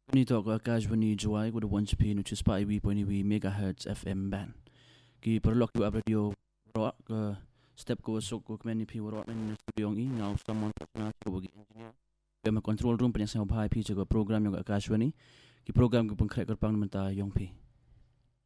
Nito ko Akashvani Juai ko the one chpi no chispa iwi point iwi megahertz FM band. Ki perlok yu radio rock step ko sok ko kmen pi rock men studio ngi ngau someone na ko bagi engineer. Bema control room penyang sama bhai pi jaga program yang Akashvani. Ki program ko pengkrek kerpang menta yong pi.